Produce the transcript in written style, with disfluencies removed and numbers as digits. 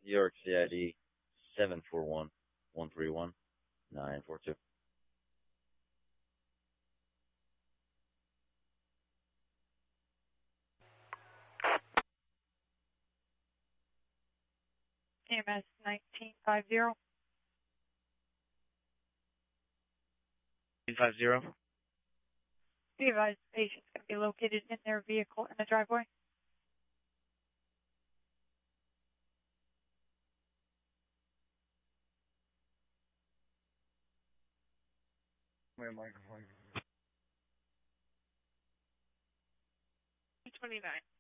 New York CID 741-131-942. EMS 1950. 1950. Be advised the patient's going to be located in their vehicle in the driveway. My microphone. 29.